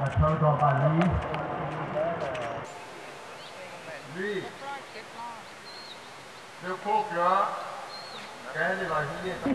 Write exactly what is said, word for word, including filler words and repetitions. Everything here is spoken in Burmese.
Bateau dans Bali. Lui, le coq là, quand il va venir.